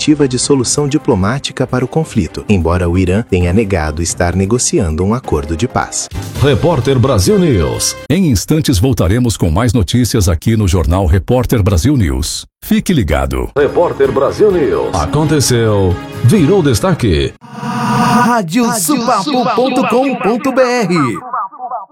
tentativa de solução diplomática para o conflito, embora o Irã tenha negado estar negociando um acordo de paz. Repórter Brasil News. Em instantes voltaremos com mais notícias aqui no Jornal Repórter Brasil News. Fique ligado. Repórter Brasil News. Aconteceu, virou destaque. Radiosupapo.com.br